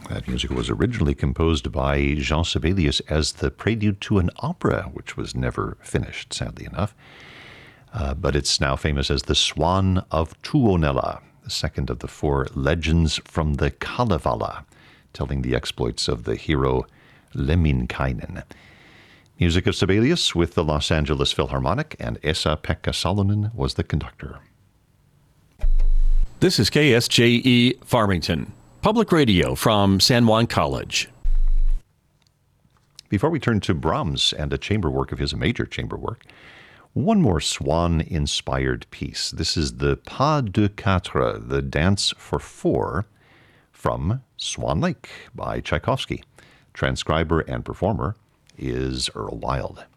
That music was originally composed by Jean Sibelius as the prelude to an opera, which was never finished, sadly enough. But it's now famous as the Swan of Tuonela, the second of the four legends from the Kalevala, telling the exploits of the hero Lemminkainen. Music of Sibelius with the Los Angeles Philharmonic, and Esa-Pekka Salonen was the conductor. This is KSJE Farmington, public radio from San Juan College. Before we turn to Brahms and a chamber work of his, a major chamber work, one more swan-inspired piece. This is the Pas de Quatre, the Dance for Four, from Swan Lake by Tchaikovsky. Transcriber and performer is Earl Wild.